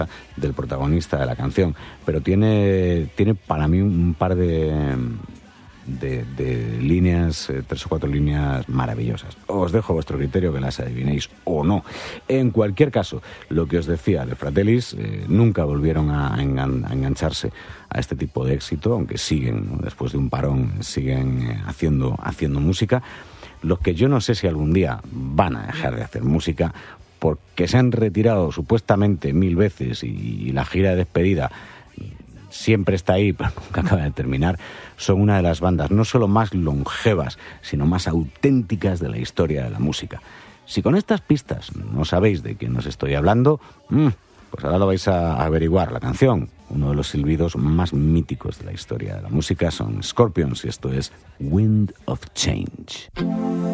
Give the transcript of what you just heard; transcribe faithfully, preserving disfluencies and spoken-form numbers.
del protagonista de la canción, pero tiene, tiene para mí un par de, de, de líneas, eh, tres o cuatro líneas maravillosas. Os dejo a vuestro criterio que las adivinéis o no. En cualquier caso, lo que os decía de Fratellis, eh, nunca volvieron a, engan, a engancharse a este tipo de éxito, aunque siguen, ¿no? Después de un parón, siguen eh, haciendo, haciendo música. Los que yo no sé si algún día van a dejar de hacer música, porque se han retirado supuestamente mil veces y la gira de despedida siempre está ahí, pero nunca acaba de terminar. Son una de las bandas no solo más longevas, sino más auténticas de la historia de la música. Si con estas pistas no sabéis de quién os estoy hablando, pues ahora lo vais a averiguar. La canción, uno de los silbidos más míticos de la historia de la música, son Scorpions, y esto es Wind of Change.